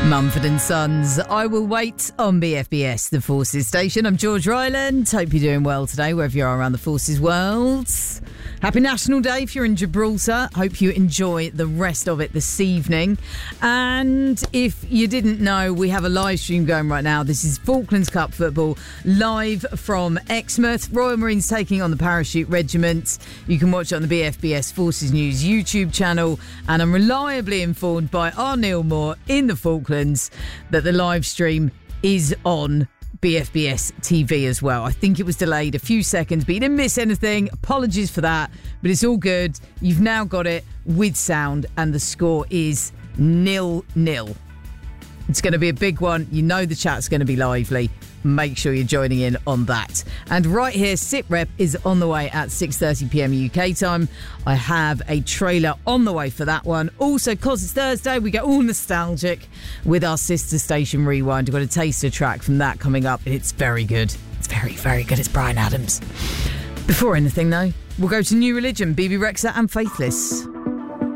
Mumford and Sons, I Will Wait on BFBS, the Forces station. I'm George Ryland. Hope you're doing well today, wherever you are around the Forces world. Happy National Day if you're in Gibraltar. Hope you enjoy the rest of it this evening. And if you didn't know, we have a live stream going right now. This is Falklands Cup football, live from Exmouth. Royal Marines taking on the Parachute Regiment. You can watch it on the BFBS Forces News YouTube channel. And I'm reliably informed by our Neil Moore in the Falklands that the live stream is on BFBS TV as well. I think it was delayed a few seconds, but you didn't miss anything. Apologies for that, but it's all good. You've now got it with sound, and the score is 0-0. It's going to be a big one. You know the chat's going to be lively. Make sure you're joining in on that. And right here, SitRep is on the way at 6:30pm UK time. I have a trailer on the way for that one. Also, because it's Thursday, we get all nostalgic with our sister station Rewind. We've got a taster track from that coming up. It's very good. It's very, very good. It's Bryan Adams. Before anything, though, we'll go to New Religion, BB Rexha and Faithless.